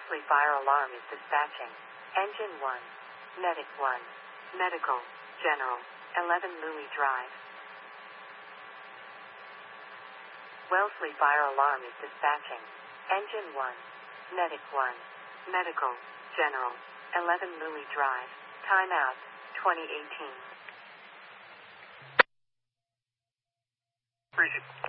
Wellesley Fire Alarm is dispatching. Engine 1. Medic 1. Medical. General. 11 Louis Drive. Wellesley Fire Alarm is dispatching. Engine 1. Medic 1. Medical. General. 11 Louis Drive. Timeout. 2018. Appreciate it.